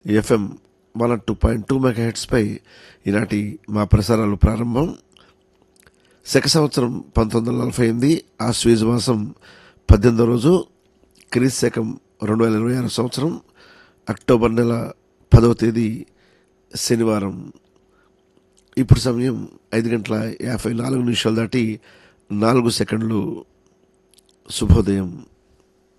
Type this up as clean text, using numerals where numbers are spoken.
FM 102.2 మెగాహెర్ట్జ్పై ఈనాటి మా ప్రసారాలు ప్రారంభం. శక సంవత్సరం 1948 ఆశ్వీజ మాసం 18వ రోజు, క్రీస్తు శకం 2026 సంవత్సరం అక్టోబర్ నెల 10వ తేదీ శనివారం. ఇప్పుడు సమయం 5:54 దాటి 4 సెకండ్లు. శుభోదయం.